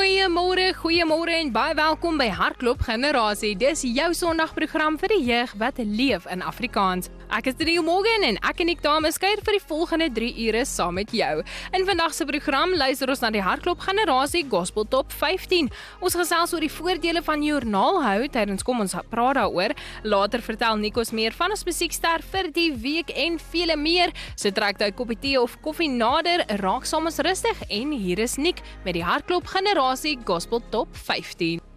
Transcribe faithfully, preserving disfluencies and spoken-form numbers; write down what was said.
Goeiemôre, goeiemôre en baie welkom by Hardloop Generasie. Dis jou Sondagprogram vir die jeug wat leef in Afrikaans. Ek is Drie Morgan en ek en ek dames kuier vir die volgende drie ure saam met jou. In vandag se program luister ons na die Hardloop Generasie Gospel Top vyftien. Ons gesels oor die voordele van joernaal hou tydens kom ons praat daaroor. Later vertel Nikos meer van ons musiekster vir die week en vele meer. So trek jy 'n koppie tee of koffie nader, raak saam ons rustig en hier is Nik met die Hardloop Generasie Gospel Top vyftien.